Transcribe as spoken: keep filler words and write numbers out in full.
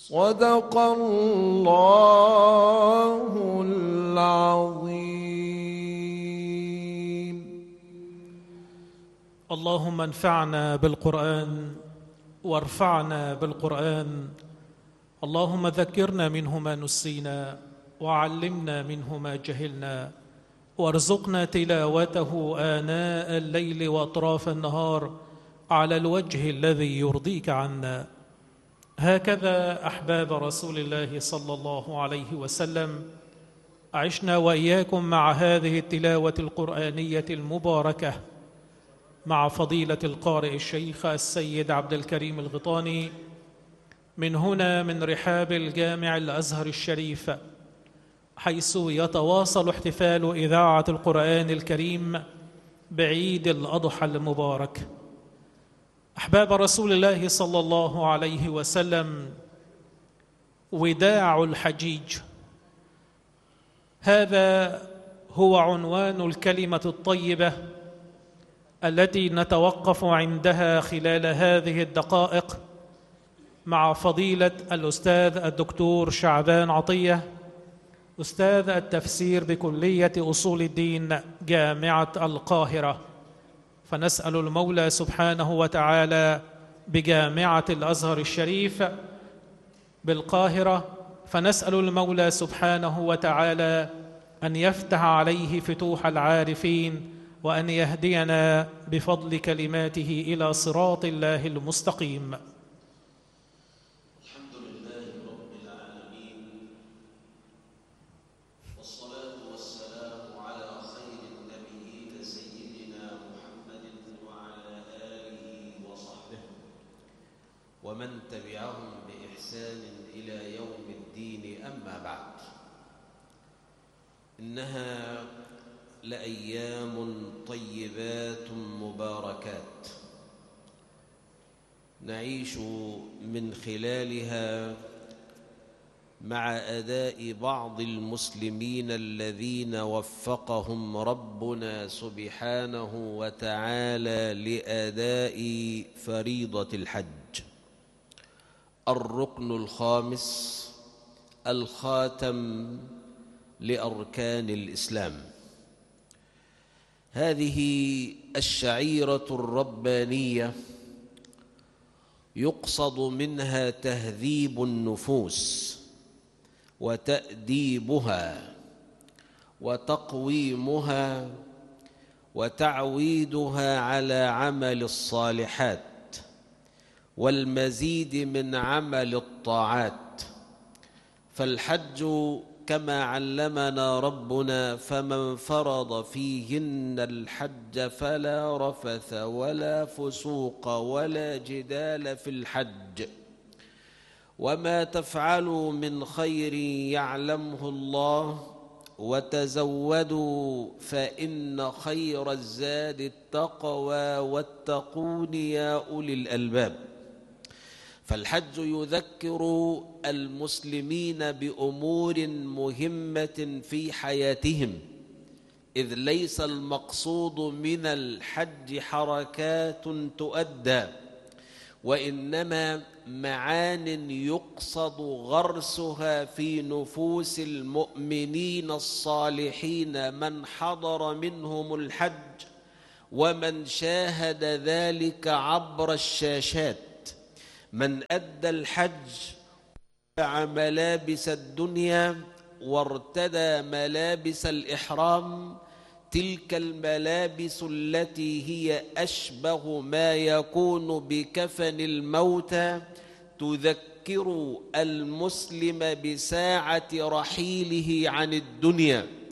صدق الله العظيم. اللهم انفعنا بالقرآن وارفعنا بالقرآن. اللهم ذكرنا منه ما نسينا وعلمنا منه ما جهلنا، وارزقنا تلاوته آناء الليل وأطراف النهار على الوجه الذي يرضيك عنا. هكذا أحباب رسول الله صلى الله عليه وسلم عشنا وإياكم مع هذه التلاوة القرآنية المباركة مع فضيلة القارئ الشيخ السيد عبد الكريم الغيطاني من هنا من رحاب الجامع الأزهر الشريف، حيث يتواصل احتفال إذاعة القرآن الكريم بعيد الأضحى المبارك. أحباب رسول الله صلى الله عليه وسلم، وداع الحجيج، هذا هو عنوان الكلمة الطيبة التي نتوقف عندها خلال هذه الدقائق مع فضيلة الأستاذ الدكتور شعبان عطية، أستاذ التفسير بكلية أصول الدين جامعة القاهرة. فنسأل المولى سبحانه وتعالى بجامعة الأزهر الشريف بالقاهرة، فنسأل المولى سبحانه وتعالى أن يفتح عليه فتوح العارفين، وأن يهدينا بفضل كلماته إلى صراط الله المستقيم. الحمد لله رب العالمين، والصلاة والسلام على خير النبيين سيدنا محمد وعلى آله وصحبه ومن تبعهم بإحسان إلى يوم الدين. أما بعد، إنها لأيام طيبات مباركات نعيش من خلالها مع أداء بعض المسلمين الذين وفقهم ربنا سبحانه وتعالى لأداء فريضة الحج، الركن الخامس، الخاتم لأركان الإسلام. هذه الشعيرة الربانية يقصد منها تهذيب النفوس وتأديبها وتقويمها وتعويدها على عمل الصالحات والمزيد من عمل الطاعات. فالحج كما علمنا ربنا: فمن فرض فيهن الحج فلا رفث ولا فسوق ولا جدال في الحج، وما تفعلوا من خير يعلمه الله، وتزودوا فإن خير الزاد التقوى واتقون يا أولي الألباب. فالحج يذكر المسلمين بأمور مهمة في حياتهم، إذ ليس المقصود من الحج حركات تؤدى، وإنما معان يقصد غرسها في نفوس المؤمنين الصالحين، من حضر منهم الحج ومن شاهد ذلك عبر الشاشات، من أدى الحج وخلع ملابس الدنيا وارتدى ملابس الإحرام، تلك الملابس التي هي أشبه ما يكون بكفن الموتى، تذكر المسلم بساعة رحيله عن الدنيا،